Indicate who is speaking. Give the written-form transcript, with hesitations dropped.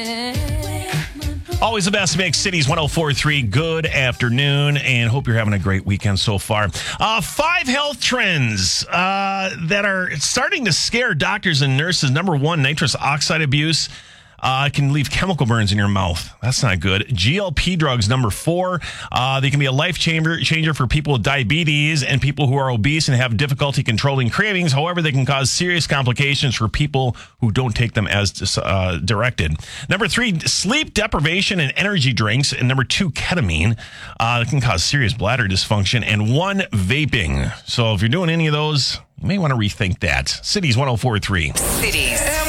Speaker 1: Always the best to make Cities 104.3. Good afternoon, and hope you're having a great weekend so far. 5 health trends that are starting to scare doctors and nurses. Number 1, nitrous oxide abuse. Can leave chemical burns in your mouth. That's not good. GLP drugs, number 4. They can be a life changer for people with diabetes and people who are obese and have difficulty controlling cravings. However, they can cause serious complications for people who don't take them as directed. Number 3, sleep deprivation and energy drinks. And number 2, ketamine. It can cause serious bladder dysfunction. And 1, vaping. So if you're doing any of those, you may want to rethink that. Cities 104.3.
Speaker 2: Cities